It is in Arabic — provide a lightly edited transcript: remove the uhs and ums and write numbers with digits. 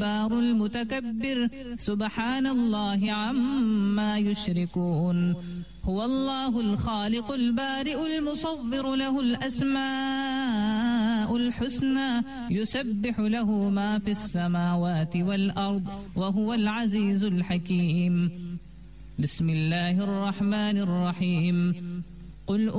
الجبار المتكبر سبحان الله عما يشركون هو الله الخالق البارئ المصور له الأسماء الحسنى يسبح له ما في السماوات والأرض وهو العزيز الحكيم بسم الله الرحمن الرحيم قل